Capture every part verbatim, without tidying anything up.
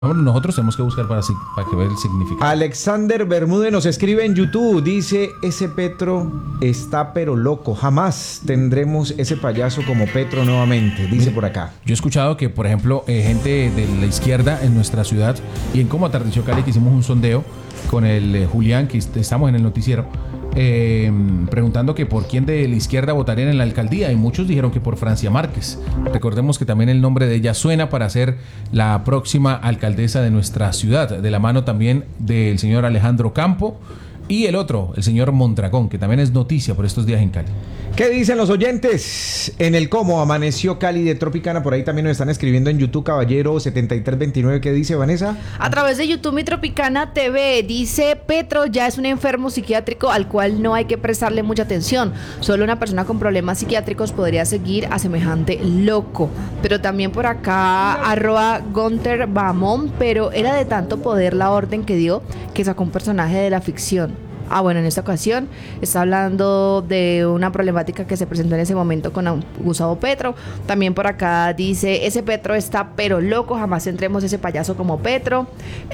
Nosotros tenemos que buscar para, para que vea el significado. Alexander Bermúdez nos escribe en YouTube, dice, ese Petro está pero loco, jamás tendremos ese payaso como Petro nuevamente, dice por acá. Yo he escuchado que, por ejemplo, eh, gente de la izquierda en nuestra ciudad, y en Cómo Atardeció Cali, que hicimos un sondeo con el eh, Julián, que est- estamos en el noticiero, eh, preguntando que por quién de la izquierda votarían en la alcaldía, y muchos dijeron que por Francia Márquez. Recordemos que también el nombre de ella suena para ser la próxima alcaldesa de nuestra ciudad, de la mano también del señor Alejandro Campo y el otro, el señor Mondragón, que también es noticia por estos días en Cali. ¿Qué dicen los oyentes? En el Cómo amaneció Cali de Tropicana, por ahí también nos están escribiendo en YouTube, Caballero setenta y tres veintinueve. ¿Qué dice Vanessa? A través de YouTube Mi Tropicana T V dice: Petro ya es un enfermo psiquiátrico al cual no hay que prestarle mucha atención. Solo una persona con problemas psiquiátricos podría seguir a semejante loco. Pero también por acá, arroba Gunter Bamón, pero era de tanto poder la orden que dio que sacó un personaje de la ficción. Ah, bueno, en esta ocasión está hablando de una problemática que se presentó en ese momento con Gustavo Petro. También por acá dice: ese Petro está pero loco, jamás tendremos ese payaso como Petro.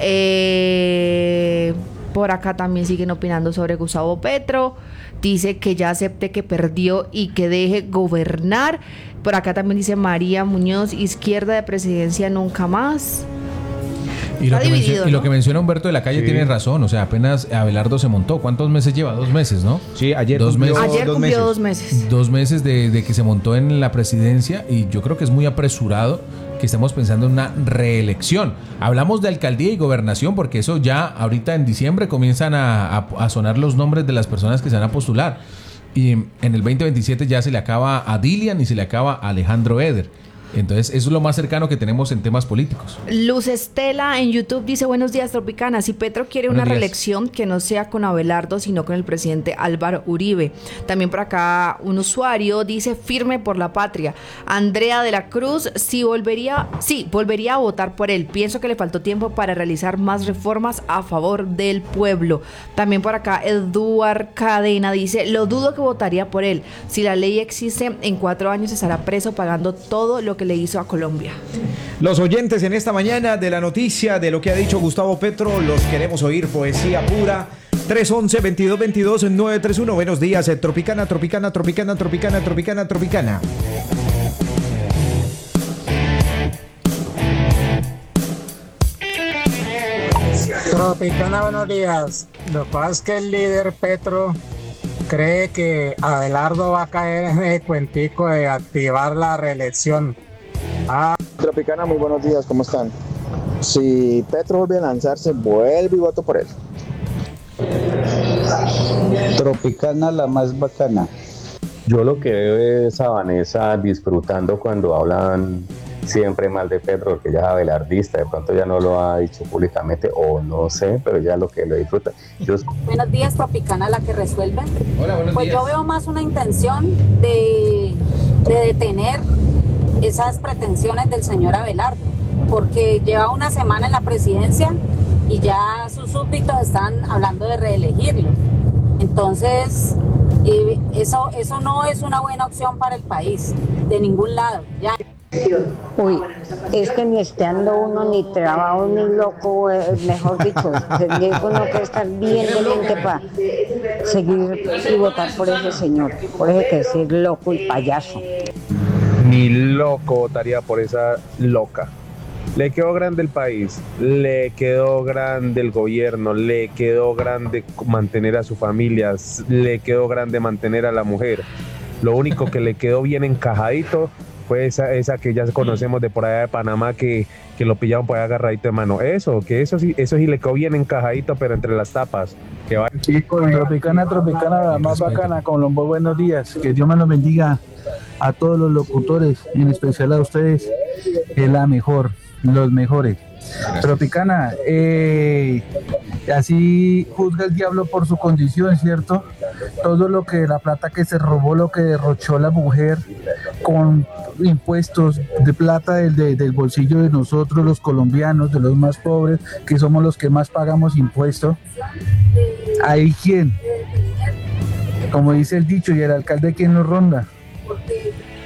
Eh, por acá también siguen opinando sobre Gustavo Petro. Dice que ya acepte que perdió y que deje gobernar. Por acá también dice María Muñoz: izquierda de presidencia nunca más. Y lo, Está dividido, menciona, y lo ¿no? que menciona Humberto de la Calle Sí. tiene razón, o sea, apenas Abelardo se montó. ¿Cuántos meses lleva? Dos meses, ¿no? Sí, ayer Dos cumplió meses. Ayer dos cumplió meses. dos meses. Dos meses de, de que se montó en la presidencia, y yo creo que es muy apresurado que estemos pensando en una reelección. Hablamos de alcaldía y gobernación porque eso ya ahorita en diciembre comienzan a, a, a sonar los nombres de las personas que se van a postular. Y en el veinte veintisiete ya se le acaba a Dilian y se le acaba a Alejandro Eder. Entonces eso es lo más cercano que tenemos en temas políticos. Luz Estela en YouTube dice: buenos días, Tropicana. Si Petro quiere Buenos una días. reelección, que no sea con Abelardo, sino con el presidente Álvaro Uribe. También por acá un usuario dice: firme por la patria. Andrea de la Cruz: sí volvería, sí, volvería a votar por él. Pienso que le faltó tiempo para realizar más reformas a favor del pueblo. También por acá Eduard Cadena dice: lo dudo que votaría por él. Si la ley existe, en cuatro años estará preso pagando todo lo que le hizo a Colombia. Los oyentes en esta mañana de la noticia de lo que ha dicho Gustavo Petro, los queremos oír, poesía pura. tres once, veintidós veintidós, nueve tres uno. Buenos días, eh, Tropicana, Tropicana, Tropicana, Tropicana, Tropicana, Tropicana. Tropicana, buenos días. Lo que pasa es que el líder Petro cree que Abelardo va a caer en el cuentico de activar la reelección. Ah, Tropicana, muy buenos días, ¿cómo están? Si Petro vuelve a lanzarse, vuelve y voto por él. Tropicana, la más bacana. Yo lo que veo es a Vanessa disfrutando cuando hablan siempre mal de Petro, que ella es abelardista, de pronto ya no lo ha dicho públicamente, o no sé, pero ya lo que lo disfruta. Yo... Buenos días, Tropicana, la que resuelve. Hola, buenos Pues días. yo veo más una intención de, de detener esas pretensiones del señor Abelardo, porque lleva una semana en la presidencia y ya sus súbditos están hablando de reelegirlo. Entonces, eh, eso, eso no es una buena opción para el país, de ningún lado. Ya. Uy, es que ni estando uno ni trabajo ni loco, eh, mejor dicho, tendría uno que estar bien de mente para seguir y votar por ese señor, por ese que es el loco y payaso. Ni loco votaría por esa loca. Le quedó grande el país, le quedó grande el gobierno, le quedó grande mantener a su familia, le quedó grande mantener a la mujer. Lo único que le quedó bien encajadito fue esa, esa que ya conocemos de por allá de Panamá, que, que lo pillaron por ahí agarradito de mano. Eso, que eso sí, eso sí le quedó bien encajadito, pero entre las tapas. Que va... Tropicana, Tropicana, la más bacana, Colombo, buenos días. Que Dios me los bendiga a todos los locutores, en especial a ustedes, es la mejor, los mejores. Gracias. Tropicana, eh, así juzga el diablo por su condición, ¿cierto? Todo lo que, la plata que se robó, lo que derrochó la mujer con impuestos de plata del, de, del bolsillo de nosotros los colombianos, de los más pobres, que somos los que más pagamos impuestos. ¿Hay quién? Como dice el dicho, y el alcalde, ¿quién nos ronda?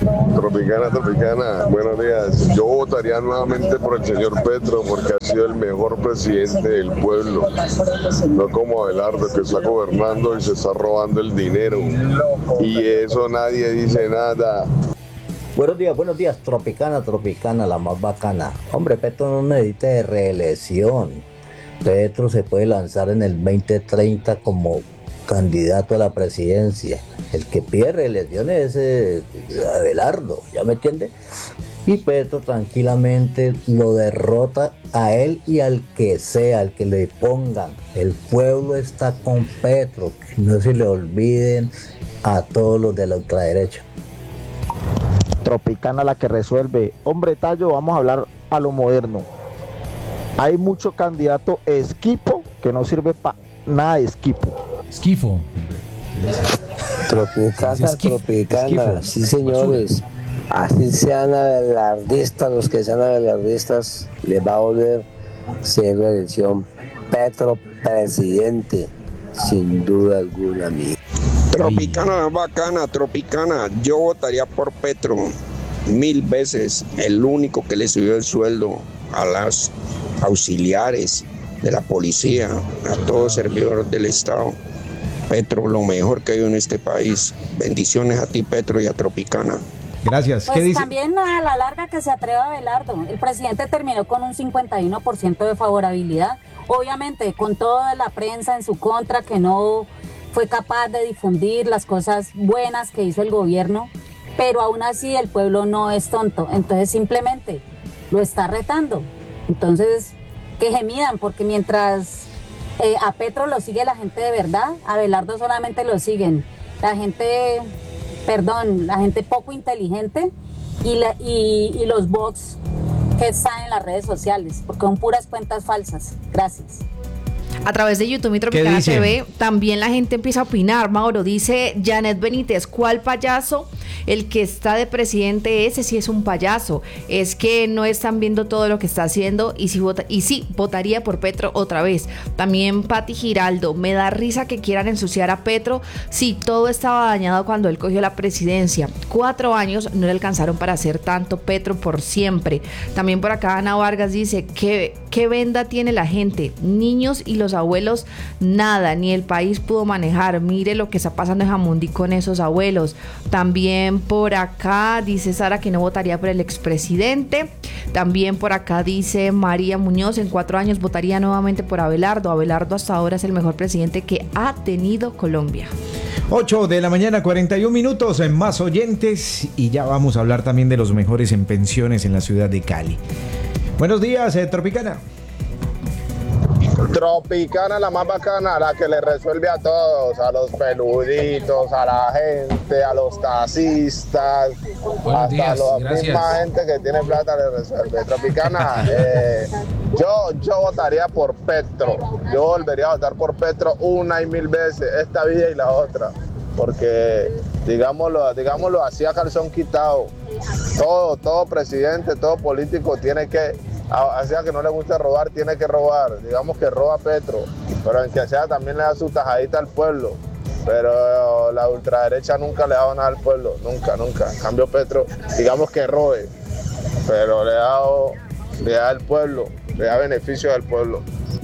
Tropicana, Tropicana, buenos días. Yo votaría nuevamente por el señor Petro porque ha sido el mejor presidente del pueblo. No como Abelardo, que está gobernando y se está robando el dinero. Y eso nadie dice nada. Buenos días, buenos días. Tropicana, Tropicana, la más bacana. Hombre, Petro no necesita de reelección. Petro se puede lanzar en el veinte treinta como candidato a la presidencia. El que pide reelección es eh, Abelardo, ¿ya me entiende? Y Petro tranquilamente lo derrota a él y al que sea, al que le pongan. El pueblo está con Petro, que no se le olviden a todos los de la ultraderecha. Tropicana la que resuelve. Hombre, Tayo, vamos a hablar a lo moderno. Hay mucho candidato esquipo que no sirve para nada de esquipo. Esquifo. Tropicana, Tropicana, sí señores. Así sean abelardistas, los que sean abelardistas, les va a volver ser la elección Petro presidente, sin duda alguna, amigo. Tropicana, bacana, Tropicana, yo votaría por Petro mil veces, el único que le subió el sueldo a las auxiliares de la policía, a todo servidor del Estado. Petro, lo mejor que hay en este país. Bendiciones a ti, Petro, y a Tropicana. Gracias. Pues ¿qué dice? También a la larga que se atreva Abelardo. El presidente terminó con un cincuenta y uno por ciento de favorabilidad. Obviamente, con toda la prensa en su contra, que no fue capaz de difundir las cosas buenas que hizo el gobierno, pero aún así el pueblo no es tonto. Entonces simplemente lo está retando. Entonces, que gemidan, porque mientras eh, a Petro lo sigue la gente de verdad, a Abelardo solamente lo siguen la gente, perdón, la gente poco inteligente y, la, y, y los bots que están en las redes sociales, porque son puras cuentas falsas. Gracias. A través de YouTube y Tropicana T V también la gente empieza a opinar. Mauro dice, Janet Benítez, ¿cuál payaso? El que está de presidente, ese sí es un payaso. Es que no están viendo todo lo que está haciendo y sí, vota, y sí votaría por Petro otra vez. También Pati Giraldo, me da risa que quieran ensuciar a Petro. Sí, todo estaba dañado cuando él cogió la presidencia. Cuatro años no le alcanzaron para hacer tanto. Petro por siempre. También por acá Ana Vargas dice, ¿qué, qué venda tiene la gente? Niños y los abuelos, nada, ni el país pudo manejar. Mire lo que está pasando en Jamundí con esos abuelos. También por acá dice Sara que no votaría por el expresidente. También por acá dice María Muñoz, en cuatro años votaría nuevamente por Abelardo. Abelardo hasta ahora es el mejor presidente que ha tenido Colombia. ocho de la mañana, cuarenta y un minutos, en más oyentes, y ya vamos a hablar también de los mejores en pensiones en la ciudad de Cali. Buenos días, eh, Tropicana. Tropicana, la más bacana, la que le resuelve a todos, a los peluditos, a la gente, a los taxistas, Buenos hasta días, la gracias. misma gente que tiene plata le resuelve. Tropicana, eh, yo, yo votaría por Petro, yo volvería a votar por Petro una y mil veces, esta vida y la otra, porque digámoslo, digámoslo así a calzón quitado, todo, todo presidente, todo político tiene que, sea que no le guste robar, tiene que robar. Digamos que roba Petro, pero en que sea también le da su tajadita al pueblo. Pero la ultraderecha nunca le ha dado nada al pueblo, nunca, nunca. En cambio Petro, digamos que robe, pero le da, le da al pueblo, le da beneficio al pueblo.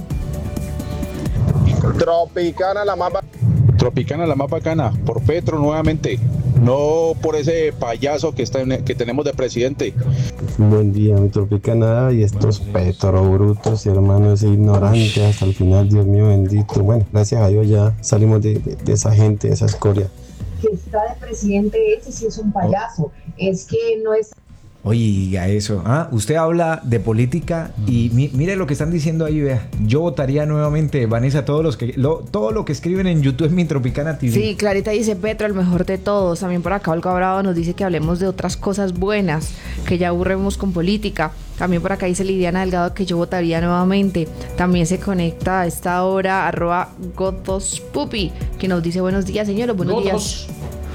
Tropicana, la más Tropicana, la más bacana, por Petro nuevamente, no por ese payaso que, está en, que tenemos de presidente. Buen día, mi Tropicana, y estos Petro brutos y hermanos ignorantes hasta el final, Dios mío bendito. Bueno, gracias a Dios ya salimos de, de, de esa gente, de esa escoria. Que está de presidente, ese sí es un payaso, es que no es... Oiga eso, ¿ah? Usted habla de política y mi, mire lo que están diciendo ahí, vea. Yo votaría nuevamente, Vanessa, todos los que lo, todo lo que escriben en YouTube es mi Tropicana T V. Sí, Clarita dice Petro, el mejor de todos. También por acá Olga Bravo nos dice que hablemos de otras cosas buenas, que ya aburremos con política. También por acá dice Lidiana Delgado que yo votaría nuevamente. También se conecta a esta hora arroba Gotospupi, que nos dice buenos días, señores, buenos Gotos. días.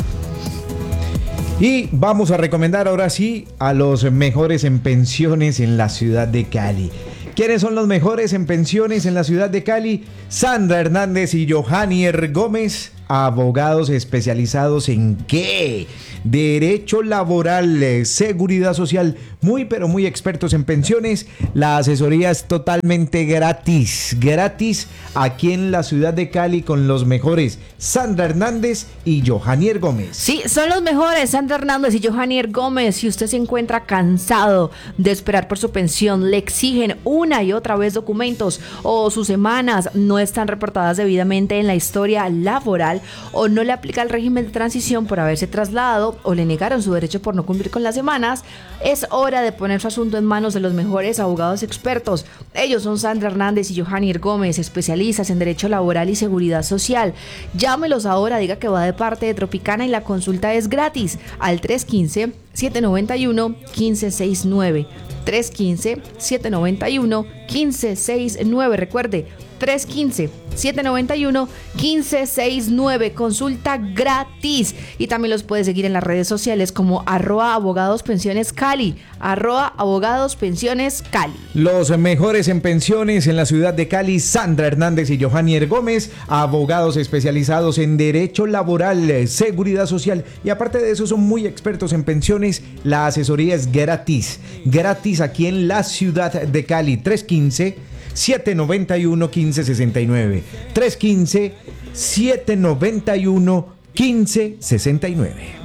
Y vamos a recomendar ahora sí a los mejores en pensiones en la ciudad de Cali. ¿Quiénes son los mejores en pensiones en la ciudad de Cali? Sandra Hernández y Johanier Gómez abogados especializados en ¿qué? Derecho laboral, eh, seguridad social, muy pero muy expertos en pensiones. La asesoría es totalmente gratis, gratis aquí en la ciudad de Cali con los mejores Sandra Hernández y Johanier Gómez. Sí, son los mejores Sandra Hernández y Johanier Gómez. Si usted se encuentra cansado de esperar por su pensión, le exigen una y otra vez documentos o sus semanas no están reportadas debidamente en la historia laboral o no le aplica el régimen de transición por haberse trasladado o le negaron su derecho por no cumplir con las semanas, es hora de poner su asunto en manos de los mejores abogados expertos. Ellos son Sandra Hernández y Johanier Gómez, especialistas en derecho laboral y seguridad social. Llámelos ahora, diga que va de parte de Tropicana y la consulta es gratis al tres uno cinco, siete nueve uno, uno cinco seis nueve. tres uno cinco, siete nueve uno, uno cinco seis nueve. Recuerde, tres uno cinco, siete nueve uno, uno cinco seis nueve. Consulta gratis. Y también los puede seguir en las redes sociales como arroba abogados pensiones Cali. Arroba abogados pensiones Cali. Los mejores en pensiones en la ciudad de Cali, Sandra Hernández y Johanier Gómez, abogados especializados en derecho laboral, seguridad social y aparte de eso son muy expertos en pensiones. La asesoría es gratis, gratis aquí en la ciudad de Cali. tres uno cinco, siete nueve uno, uno cinco seis nueve. tres uno cinco, siete nueve uno, uno cinco seis nueve.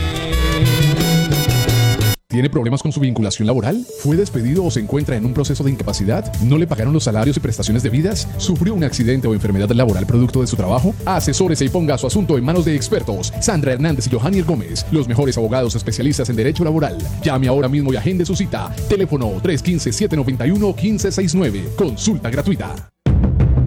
¿Tiene problemas con su vinculación laboral? ¿Fue despedido o se encuentra en un proceso de incapacidad? ¿No le pagaron los salarios y prestaciones debidas? ¿Sufrió un accidente o enfermedad laboral producto de su trabajo? Asesórese y ponga su asunto en manos de expertos. Sandra Hernández y Johanier Gómez, los mejores abogados especialistas en derecho laboral. Llame ahora mismo y agende su cita. Teléfono tres uno cinco, siete nueve uno, uno cinco seis nueve. Consulta gratuita.